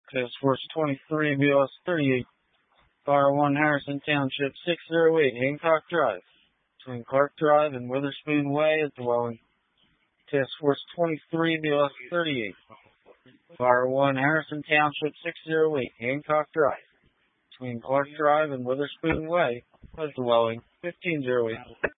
Task Force 23, BLS 38, Fire 1, Harrison Township, 608, Hancock Drive, between Clark Drive and Witherspoon Way, a dwelling. Task Force 23, BLS 38, Fire 1, Harrison Township, 608, Hancock Drive, between Clark Drive and Witherspoon Way, a dwelling. 1508.